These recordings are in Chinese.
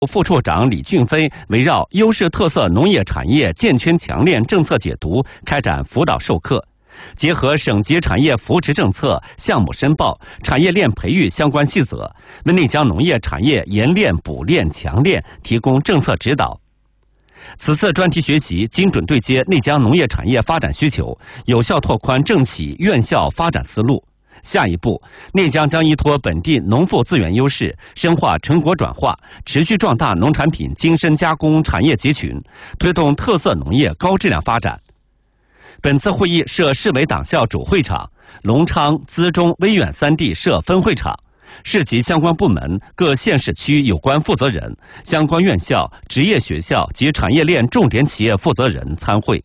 副处长李俊飞围绕优势特色农业产业建圈强链政策解读开展辅导授课，结合省级产业扶持政策、项目申报、产业链培育相关细则，为内江农业产业研链、补链、强链提供政策指导。此次专题学习精准对接内江农业产业发展需求，有效拓宽政企院校发展思路。下一步，内江将依托本地农副资源优势，深化成果转化，持续壮大农产品精深加工产业集群，推动特色农业高质量发展。本次会议设市委党校主会场、隆昌、资中、威远3地设分会场，市级相关部门、各县市区有关负责人、相关院校、职业学校及产业链重点企业负责人参会。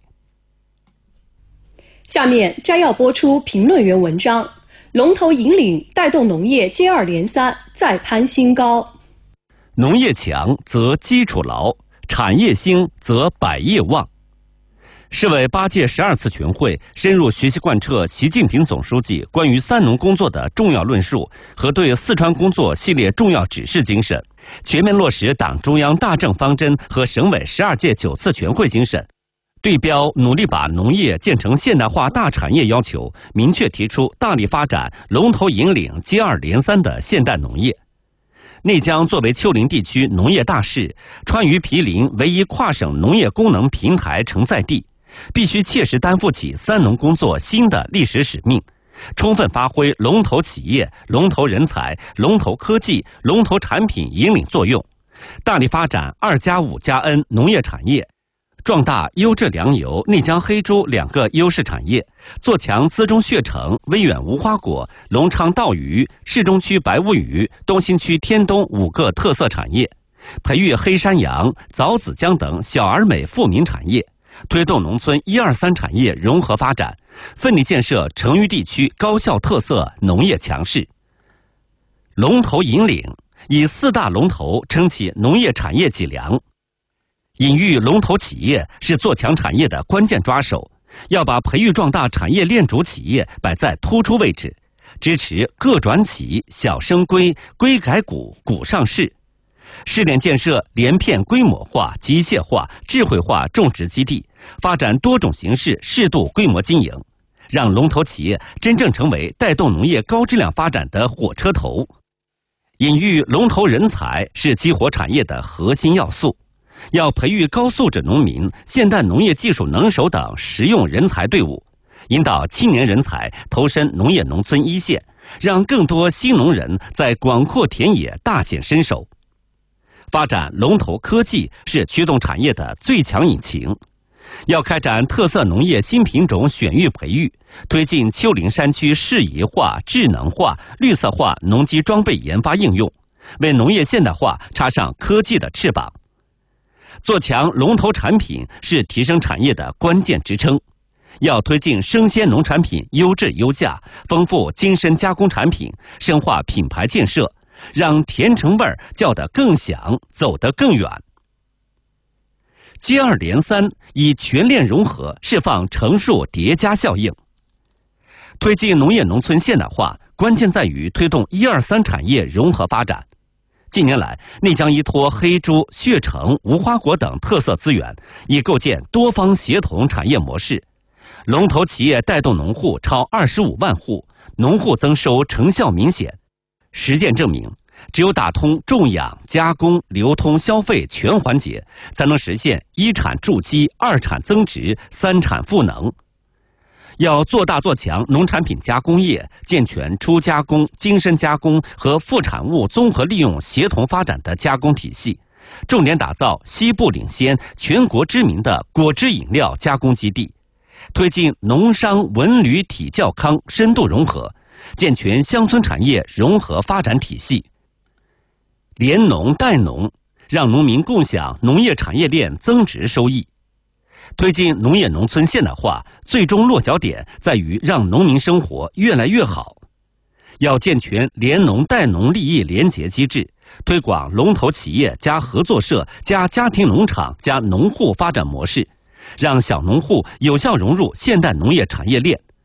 下面摘要播出评论员文章。龙头引领带动农业接二连三再攀新高。 农业强则基础牢，产业兴则百业旺。市委8届12次全会深入学习贯彻习近平总书记关于三农工作的重要论述和对四川工作系列重要指示精神，全面落实党中央大政方针和省委12届9次全会精神，对标努力把农业建成现代化大产业要求，明确提出大力发展龙头引领接二连三的现代农业。内江作为丘陵地区农业大市、川渝毗邻唯一跨省农业功能平台承载地，必须切实担负起三农工作新的历史使命，充分发挥龙头企业、龙头人才、龙头科技、龙头产品引领作用，大力发展2+5+N 农业产业，壮大优质粮油、内江黑猪2个优势产业，做强资中血橙、威远无花果、隆昌稻鱼、市中区白乌鱼、东新区天冬5个特色产业，培育黑山羊、枣子姜等小而美富民产业，推动农村1、2、3产业融合发展，奋力建设成渝地区高效特色农业强市。龙头引领，以4大龙头撑起农业产业脊梁。引育龙头企业是做强产业的关键抓手，要把培育壮大产业链主企业摆在突出位置，支持各转企、小生规、规改股、股上市，试点建设连片规模化、机械化、智慧化种植基地，发展多种形式适度规模经营，让龙头企业真正成为带动农业高质量发展的火车头。引育龙头人才是激活产业的核心要素，要培育高素质农民、现代农业技术能手等实用人才队伍，引导青年人才投身农业农村一线，让更多新农人在广阔田野大显身手。发展龙头科技是驱动产业的最强引擎，要开展特色农业新品种选育培育，推进丘陵山区适宜化、智能化、绿色化农机装备研发应用，为农业现代化插上科技的翅膀。做强龙头产品是提升产业的关键支撑，要推进生鲜农产品优质优价，丰富精深加工产品，深化品牌建设，让甜橙味儿叫得更响，走得更远。接二连三，以全链融合释放乘数叠加效应。推进农业农村现代化，关键在于推动1、2、3产业融合发展。近年来，内江依托黑猪、血橙、无花果等特色资源，已构建多方协同产业模式，龙头企业带动农户超25万户，农户增收成效明显。实践证明，只有打通种养、加工、流通、消费全环节，才能实现1产筑基、2产增值、3产赋能。要做大做强农产品加工业，健全初加工、精深加工和副产物综合利用协同发展的加工体系，重点打造西部领先、全国知名的果汁饮料加工基地，推进农商文旅体教康深度融合，健全乡村产业融合发展体系。联农带农，让农民共享农业产业链增值收益。推进农业农村现代化，最终落脚点在于让农民生活越来越好。要健全联农带农利益联结机制，推广龙头企业加合作社加家庭农场加农户发展模式，让小农户有效融入现代农业产业链。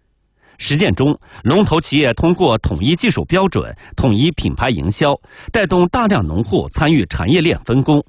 实践中，龙头企业通过统一技术标准、统一品牌营销，带动大量农户参与产业链分工，